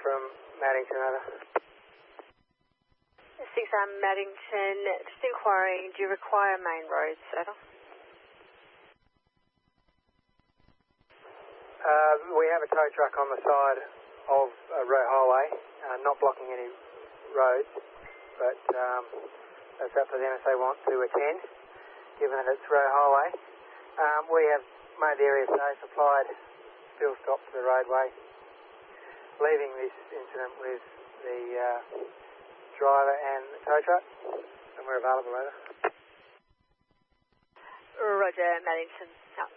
from Maddington, over. 6 Maddington, just inquiring, do you require main roads, over? We have a tow truck on the side of a road highway, not blocking any roads, but that's up to them if they want to attend, given that it's road highway. We have made the area safe, applied fuel stop to the roadway, leaving this incident with the driver and the tow truck, and we're available, over. Roger, Maddington, out.